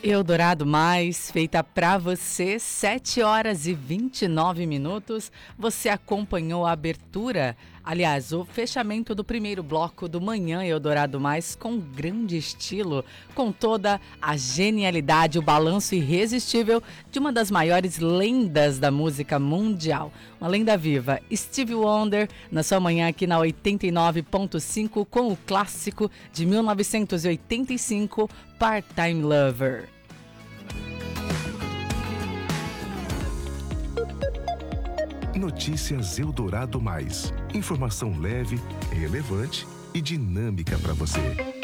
Eldorado Mais, feita pra você, 7 horas e 29 minutos. Você acompanhou a abertura, aliás, o fechamento do primeiro bloco do Manhã Eldorado Mais com grande estilo, com toda a genialidade, o balanço irresistível de uma das maiores lendas da música mundial. Uma lenda viva, Stevie Wonder, na sua manhã aqui na 89.5 com o clássico de 1985, Part-Time Lover. Notícias Eldorado Mais. Informação leve, relevante e dinâmica para você.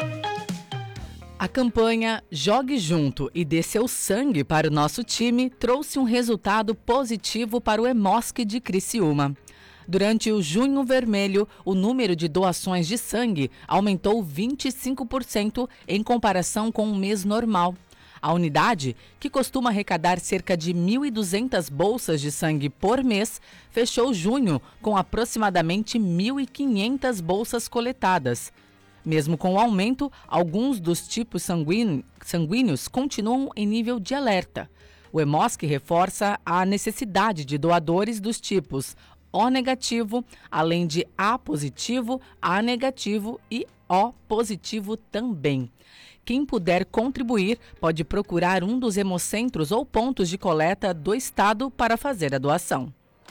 A campanha Jogue Junto e Dê Seu Sangue para o Nosso Time trouxe um resultado positivo para o EMOSC de Criciúma. Durante o Junho Vermelho, o número de doações de sangue aumentou 25% em comparação com o mês normal. A unidade, que costuma arrecadar cerca de 1.200 bolsas de sangue por mês, fechou junho com aproximadamente 1.500 bolsas coletadas. Mesmo com o aumento, alguns dos tipos sanguíneos continuam em nível de alerta. O EMOSC reforça a necessidade de doadores dos tipos O negativo, além de A positivo, A negativo e O positivo também. Quem puder contribuir pode procurar um dos hemocentros ou pontos de coleta do estado para fazer a doação.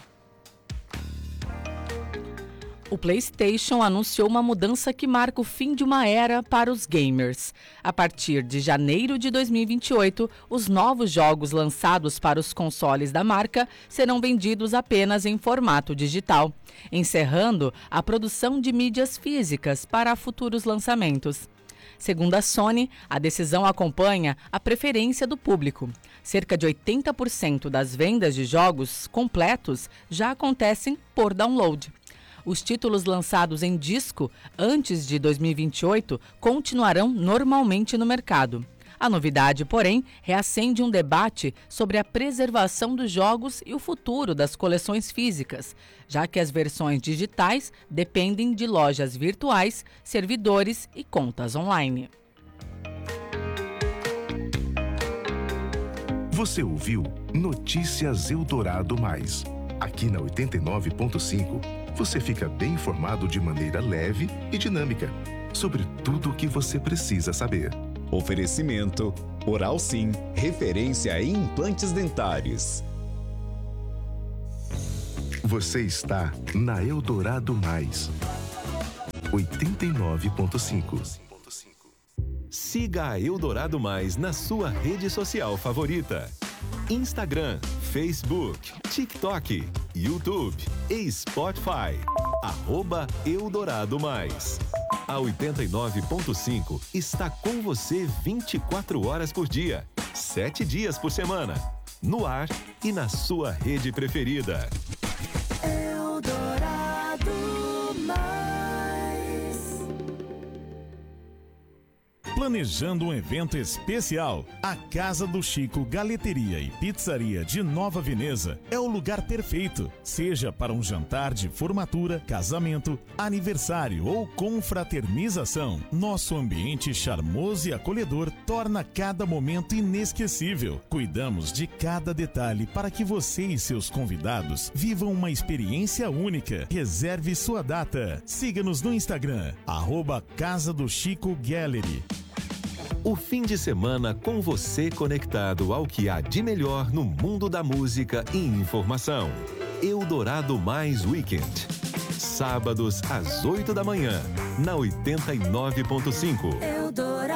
O PlayStation anunciou uma mudança que marca o fim de uma era para os gamers. A partir de janeiro de 2028, os novos jogos lançados para os consoles da marca serão vendidos apenas em formato digital, encerrando a produção de mídias físicas para futuros lançamentos. Segundo a Sony, a decisão acompanha a preferência do público. Cerca de 80% das vendas de jogos completos já acontecem por download. Os títulos lançados em disco antes de 2028 continuarão normalmente no mercado. A novidade, porém, reacende um debate sobre a preservação dos jogos e o futuro das coleções físicas, já que as versões digitais dependem de lojas virtuais, servidores e contas online. Você ouviu Notícias Eldorado Mais. Aqui na 89.5, você fica bem informado de maneira leve e dinâmica sobre tudo o que você precisa saber. Oferecimento Oral Sim, referência em implantes dentários. Você está na Eldorado Mais 89.5. Siga a Eldorado Mais na sua rede social favorita: Instagram, Facebook, TikTok, YouTube e Spotify. @Eldorado Mais. A 89.5 está com você 24 horas por dia, 7 dias por semana, no ar e na sua rede preferida. Eldorado Mais. Planejando um evento especial? A Casa do Chico Galeteria e Pizzaria de Nova Veneza é o lugar perfeito, seja para um jantar de formatura, casamento, aniversário ou confraternização. Nosso ambiente charmoso e acolhedor torna cada momento inesquecível. Cuidamos de cada detalhe para que você e seus convidados vivam uma experiência única. Reserve sua data. Siga-nos no Instagram, @Casa do Chico Gallery. O fim de semana com você conectado ao que há de melhor no mundo da música e informação. Eldorado Mais Weekend. Sábados às 8 da manhã, na 89.5.